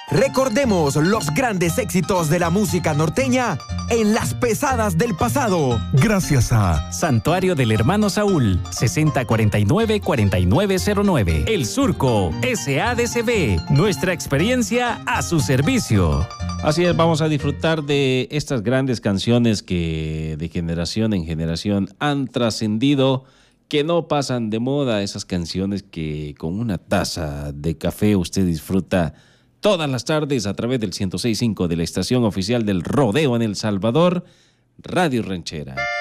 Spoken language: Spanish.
Recordemos los grandes éxitos de la música norteña en las pesadas del pasado. Gracias a Santuario del Hermano Saúl, 6049-4909. El Surco, SADCB. Nuestra experiencia a su servicio. Así es, vamos a disfrutar de estas grandes canciones que de generación en generación han trascendido, que no pasan de moda, esas canciones que con una taza de café usted disfruta todas las tardes a través del 106.5 de la estación oficial del rodeo en El Salvador, Radio Ranchera.